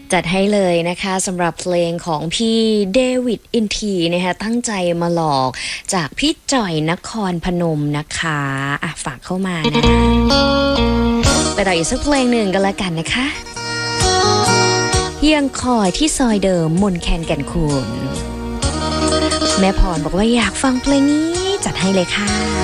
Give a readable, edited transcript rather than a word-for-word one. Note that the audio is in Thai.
จัดให้เลยนะคะสำหรับเพลงของพี่เดวิดอินทีนะคะตั้งใจมาหลอกจากพี่จ่อยนครพนมนะคะฝากเข้ามานะไปต่ออีกสักเพลงหนึ่งกันละกันนะคะยังคอยที่ซอยเดิมมนแคนแก่นคูนแม่พรบอกว่าอยากฟังเพลงนี้จัดให้เลยค่ะ